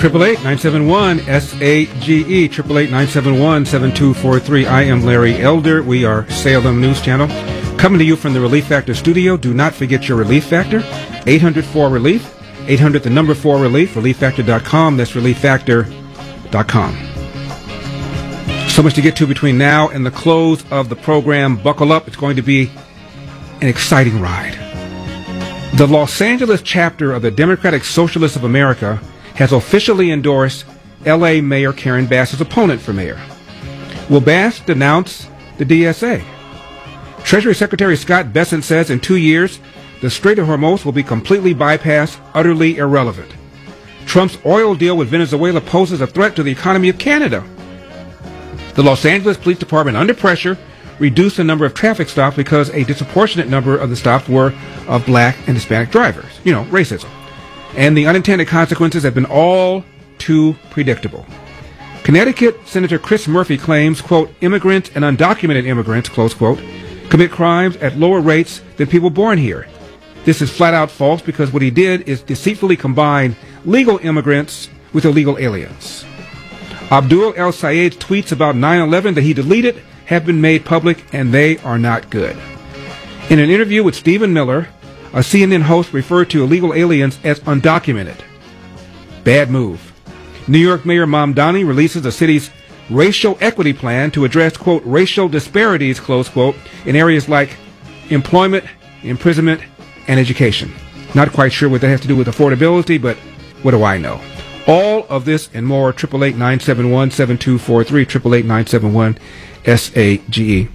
888-971-SAGE, 888-971-7243. I am Larry Elder. We are Salem News Channel. Coming to you from the Relief Factor studio. Do not forget your Relief Factor. 800-4RELIEF, 800 the number 4RELIEF, relieffactor.com. That's relieffactor.com. So much to get to between now and the close of the program. Buckle up. It's going to be an exciting ride. The Los Angeles chapter of the Democratic Socialists of America has officially endorsed L.A. Mayor Karen Bass's opponent for mayor. Will Bass denounce the DSA? Treasury Secretary Scott Bessent says in 2 years, the Strait of Hormuz will be completely bypassed, utterly irrelevant. Trump's oil deal with Venezuela poses a threat to the economy of Canada. The Los Angeles Police Department, under pressure, reduced the number of traffic stops because a disproportionate number of the stops were of black and Hispanic drivers. You know, racism. And the unintended consequences have been all too predictable. Connecticut Senator Chris Murphy claims, quote, immigrants and undocumented immigrants, close quote, commit crimes at lower rates than people born here. This is flat out false because what he did is deceitfully combine legal immigrants with illegal aliens. Abdul El Sayed's tweets about 9/11 that he deleted have been made public, and they are not good. In an interview with Stephen Miller, a CNN host referred to illegal aliens as undocumented. Bad move. New York Mayor Mamdani releases the city's racial equity plan to address, quote, racial disparities, close quote, in areas like employment, imprisonment, and education. Not quite sure what that has to do with affordability, but what do I know? All of this and more, 888-971-7243, 888-971-SAGE.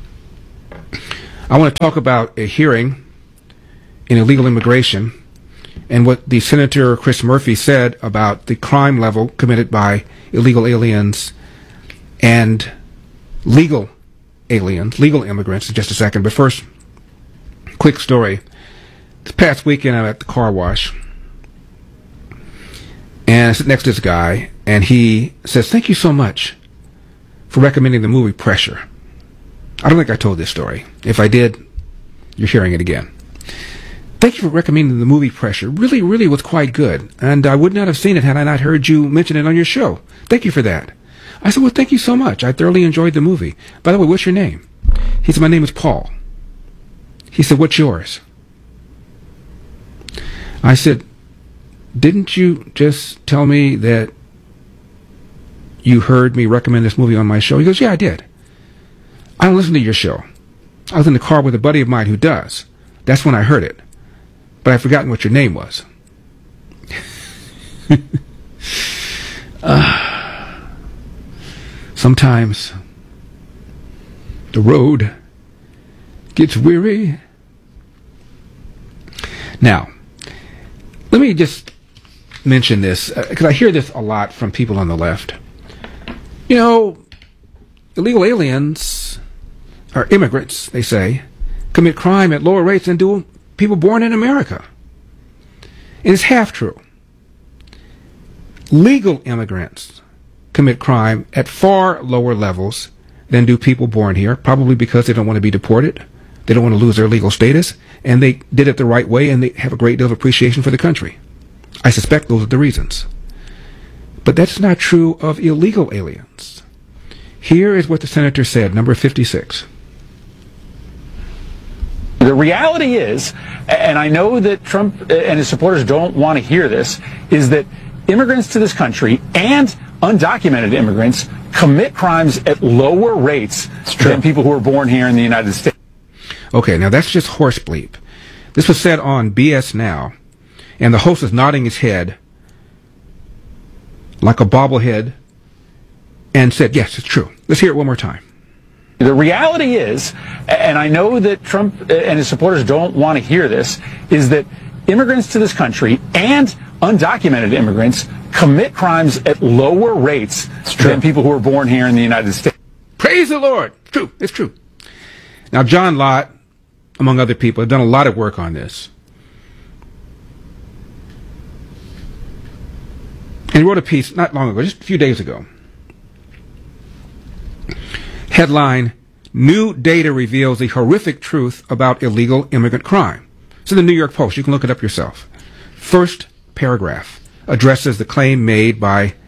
I want to talk about a hearing in illegal immigration and what the Senator Chris Murphy said about the crime level committed by illegal aliens and legal aliens, legal immigrants in just a second. But first, quick story. This past weekend I'm at the car wash and I sit next to this guy and he says, thank you so much for recommending the movie Pressure. I don't think I told this story. If I did, you're hearing it again. Thank you for recommending the movie Pressure. Really, really was quite good. And I would not have seen it had I not heard you mention it on your show. Thank you for that. I said, well, thank you so much. I thoroughly enjoyed the movie. By the way, what's your name? He said, my name is Paul. He said, what's yours? I said, didn't you just tell me that you heard me recommend this movie on my show? He goes, yeah, I did. I don't listen to your show. I was in the car with a buddy of mine who does. That's when I heard it. But I've forgotten what your name was. Sometimes the road gets weary. Now, let me just mention this, because I hear this a lot from people on the left. You know, illegal aliens are immigrants, they say, commit crime at lower rates than do people born in America. And it's half true. Legal immigrants commit crime at far lower levels than do people born here, probably because they don't want to be deported. They don't want to lose their legal status, and they did it the right way, and they have a great deal of appreciation for the country. I suspect those are the reasons. But that's not true of illegal aliens. Here is what the senator said, number 56. The reality is, and I know that Trump and his supporters don't want to hear this, is that immigrants to this country and undocumented immigrants commit crimes at lower rates than people who are born here in the United States. Okay, now that's just horse bleep. This was said on BS Now, and the host is nodding his head like a bobblehead and said, yes, it's true. Let's hear it one more time. The reality is, and I know that Trump and his supporters don't want to hear this, is that immigrants to this country and undocumented immigrants commit crimes at lower rates than people who are born here in the United States. Praise the Lord. It's true. It's true. Now, John Lott, among other people, have done a lot of work on this. And he wrote a piece not long ago, just a few days ago. Headline, New Data Reveals the Horrific Truth About Illegal Immigrant Crime. It's in the New York Post. You can look it up yourself. First paragraph addresses the claim made by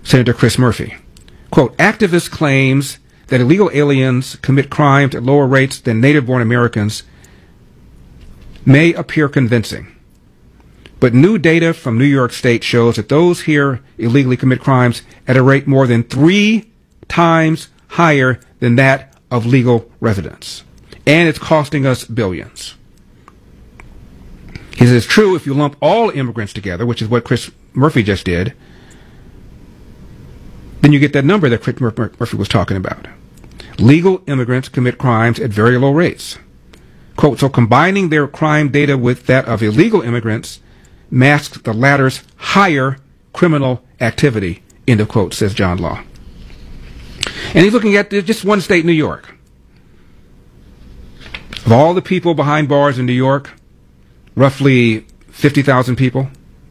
Senator Chris Murphy. Quote, activist claims that illegal aliens commit crimes at lower rates than native-born Americans may appear convincing. But new data from New York State shows that those here illegally commit crimes at a rate more than 3 times higher than that of legal residents. And it's costing us billions. He says it's true if you lump all immigrants together, which is what Chris Murphy just did, then you get that number that Chris Murphy was talking about. Legal immigrants commit crimes at very low rates. Quote, so combining their crime data with that of illegal immigrants masks the latter's higher criminal activity, end of quote, says John Law. And he's looking at just one state, New York. Of all the people behind bars in New York, roughly 50,000 people,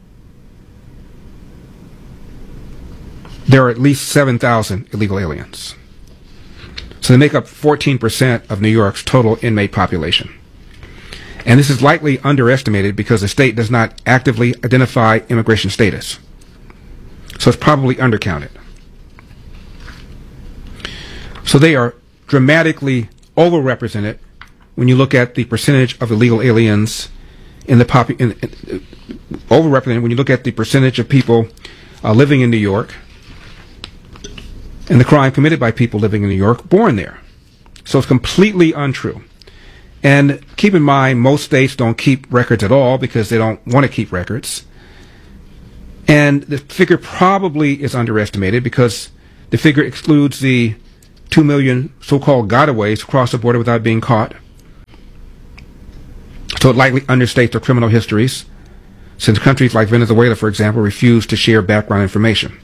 there are at least 7,000 illegal aliens. So they make up 14% of New York's total inmate population. And this is likely underestimated because the state does not actively identify immigration status. So it's probably undercounted. So they are dramatically overrepresented when you look at the percentage of illegal aliens in the overrepresented when you look at the percentage of people living in New York and the crime committed by people living in New York born there. So it's completely untrue. And keep in mind, most states don't keep records at all because they don't want to keep records. And the figure probably is underestimated because the figure excludes the 2 million so-called gotaways across the border without being caught. So it likely understates their criminal histories, since countries like Venezuela, for example, refuse to share background information.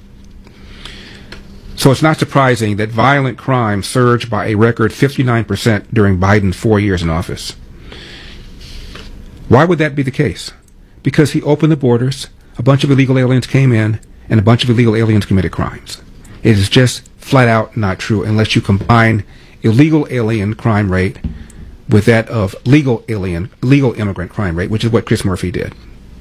So it's not surprising that violent crime surged by a record 59% during Biden's 4 years in office. Why would that be the case? Because he opened the borders, a bunch of illegal aliens came in, and a bunch of illegal aliens committed crimes. It is just flat out not true unless you combine illegal alien crime rate with that of legal immigrant crime rate, which is what Chris Murphy did.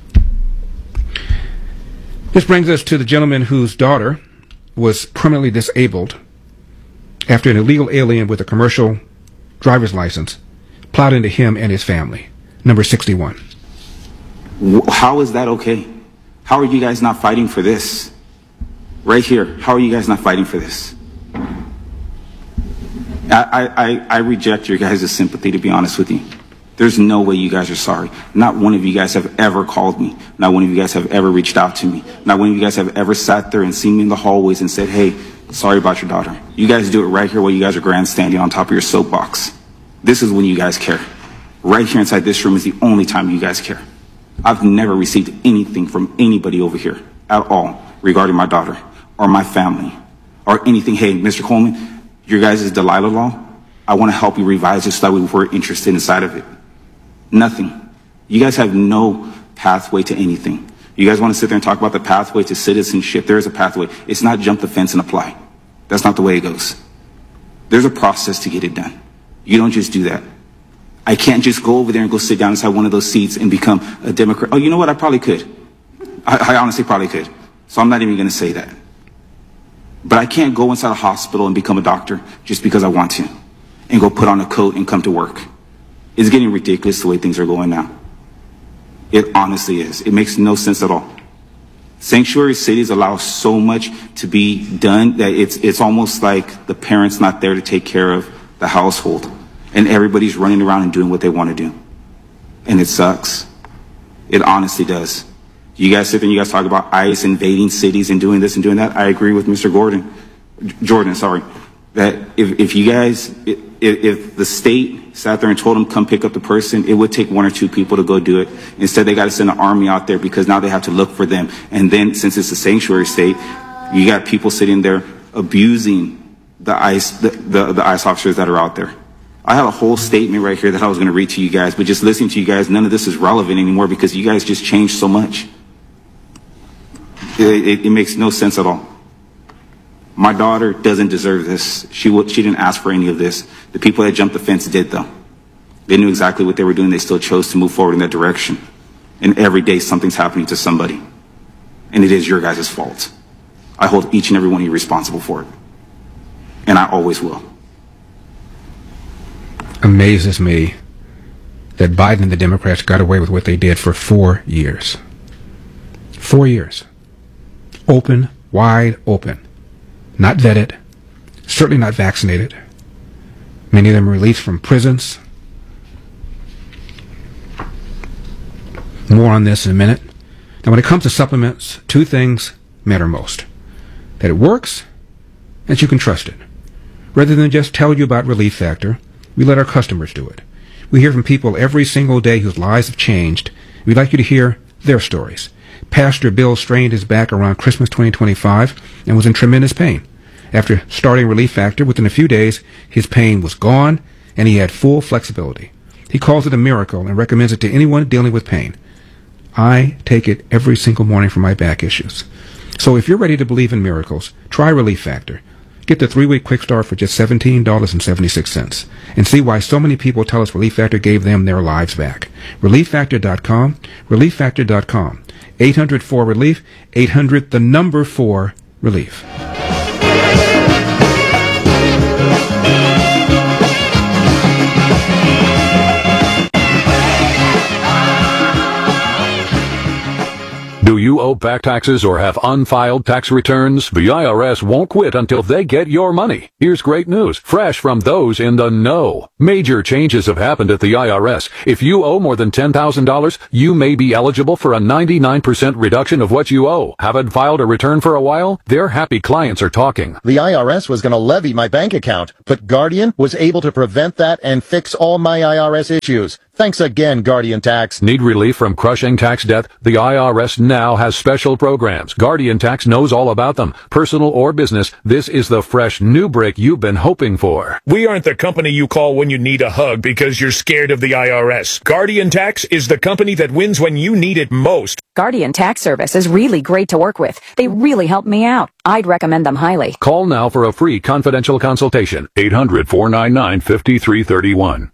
This brings us to the gentleman whose daughter was permanently disabled after an illegal alien with a commercial driver's license plowed into him and his family. Number 61. How is that okay? How are you guys not fighting for this? Right here, how are you guys not fighting for this? I reject your guys' sympathy, to be honest with you. There's no way you guys are sorry. Not one of you guys have ever called me. Not one of you guys have ever reached out to me. Not one of you guys have ever sat there and seen me in the hallways and said, hey, sorry about your daughter. You guys do it right here while you guys are grandstanding on top of your soapbox. This is when you guys care. Right here inside this room is the only time you guys care. I've never received anything from anybody over here at all regarding my daughter or my family or anything. Hey, Mr. Coleman, your guys' Delilah law, I want to help you revise it so that we're interested inside of it. Nothing. You guys have no pathway to anything. You guys want to sit there and talk about the pathway to citizenship. There is a pathway. It's not jump the fence and apply. That's not the way it goes. There's a process to get it done. You don't just do that. I can't just go over there and go sit down inside one of those seats and become a Democrat. Oh, you know what? I probably could. I honestly probably could. So I'm not even going to say that. But I can't go inside a hospital and become a doctor just because I want to and go put on a coat and come to work. It's getting ridiculous the way things are going now. It honestly is. It makes no sense at all. Sanctuary cities allow so much to be done that it's almost like the parent's not there to take care of the household. And everybody's running around and doing what they want to do. And it sucks. It honestly does. You guys sit there and you guys talk about ICE invading cities and doing this and doing that. I agree with Mr. Jordan, that if you guys, if the state sat there and told them come pick up the person, it would take 1 or 2 people to go do it. Instead, they got to send an army out there because now they have to look for them. And then since it's a sanctuary state, you got people sitting there abusing the ICE officers that are out there. I have a whole statement right here that I was going to read to you guys, but just listening to you guys, none of this is relevant anymore because you guys just changed so much. It makes no sense at all. My daughter doesn't deserve this. She didn't ask for any of this. The people that jumped the fence did, though. They knew exactly what they were doing. They still chose to move forward in that direction. And every day something's happening to somebody. And it is your guys' fault. I hold each and every one of you responsible for it. And I always will. Amazes me that Biden and the Democrats got away with what they did for 4 years. 4 years. Open, wide open. Not vetted. Certainly not vaccinated. Many of them released from prisons. More on this in a minute. Now, when it comes to supplements, two things matter most. That it works, and that you can trust it. Rather than just tell you about Relief Factor, we let our customers do it. We hear from people every single day whose lives have changed. We'd like you to hear their stories. Pastor Bill strained his back around Christmas 2025 and was in tremendous pain. After starting Relief Factor, within a few days, his pain was gone and he had full flexibility. He calls it a miracle and recommends it to anyone dealing with pain. I take it every single morning for my back issues. So if you're ready to believe in miracles, try Relief Factor. Get the 3-week quick start for just $17.76 and see why so many people tell us Relief Factor gave them their lives back. ReliefFactor.com, ReliefFactor.com. 800-4-RELIEF, 800-4-RELIEF. Do you owe back taxes or have unfiled tax returns? The IRS won't quit until they get your money. Here's great news, fresh from those in the know. Major changes have happened at the IRS. If you owe more than $10,000, you may be eligible for a 99% reduction of what you owe. Haven't filed a return for a while? Their happy clients are talking. The IRS was going to levy my bank account, but Guardian was able to prevent that and fix all my IRS issues. Thanks again, Guardian Tax. Need relief from crushing tax debt? The IRS now has special programs. Guardian Tax knows all about them. Personal or business, this is the fresh new break you've been hoping for. We aren't the company you call when you need a hug because you're scared of the IRS. Guardian Tax is the company that wins when you need it most. Guardian Tax Service is really great to work with. They really help me out. I'd recommend them highly. Call now for a free confidential consultation. 800-499-5331.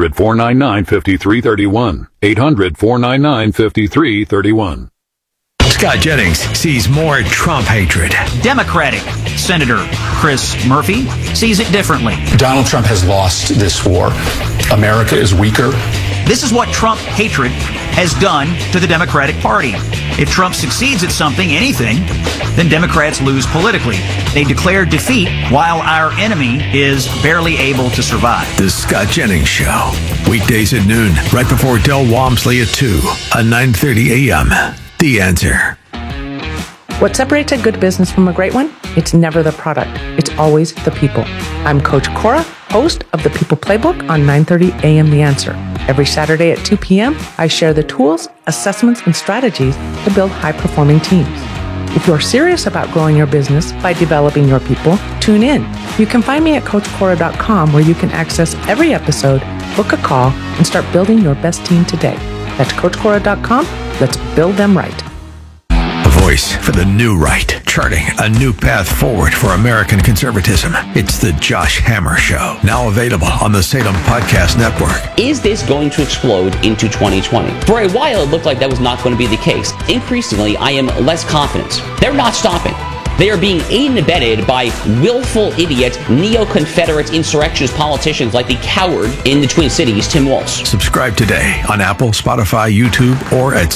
800-499-5331. 800-499-5331. Scott Jennings sees more Trump hatred. Democratic Senator Chris Murphy sees it differently. Donald Trump has lost this war. America is weaker. This is what Trump hatred has done to the Democratic Party. If Trump succeeds at something, anything, then Democrats lose politically. They declare defeat while our enemy is barely able to survive. The Scott Jennings Show. Weekdays at noon, right before Del Walmsley at 2 on 9:30 a.m. The Answer. What separates a good business from a great one? It's never the product. It's always the people. I'm Coach Cora, host of the People Playbook on 9:30 a.m. The Answer. Every Saturday at 2 p.m., I share the tools, assessments, and strategies to build high-performing teams. If you're serious about growing your business by developing your people, tune in. You can find me at CoachCora.com, where you can access every episode, book a call, and start building your best team today. That's CoachCora.com. Let's build them right. A voice for the new right, charting a new path forward for American conservatism. It's the Josh Hammer Show, now available on the Salem Podcast Network. Is this going to explode into 2020? For a while, it looked like that was not going to be the case. Increasingly, I am less confident. They're not stopping. They are being aided and abetted by willful idiot, neo-Confederate insurrectionist politicians like the coward in the Twin Cities, Tim Walz. Subscribe today on Apple, Spotify, YouTube, or at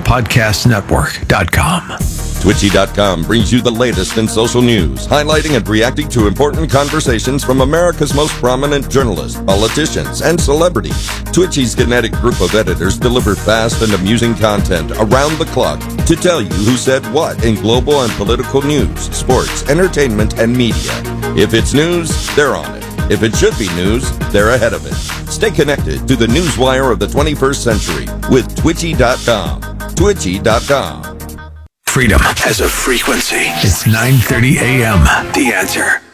SalemPodcastNetwork.com. Twitchy.com brings you the latest in social news, highlighting and reacting to important conversations from America's most prominent journalists, politicians, and celebrities. Twitchy's kinetic group of editors deliver fast and amusing content around the clock to tell you who said what in global and political news, sports, entertainment, and media. If it's news, they're on it. If it should be news, they're ahead of it. Stay connected to the newswire of the 21st century with Twitchy.com. Twitchy.com. Freedom has a frequency. It's 9:30 a.m. The Answer.